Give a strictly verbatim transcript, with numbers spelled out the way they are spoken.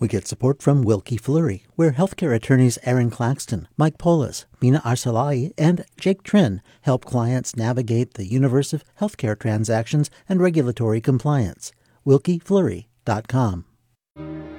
We get support from Wilkie Fleury, where healthcare attorneys Aaron Claxton, Mike Polis, Mina Arsalai, and Jake Trin help clients navigate the universe of healthcare transactions and regulatory compliance. Wilkie Fleury dot com.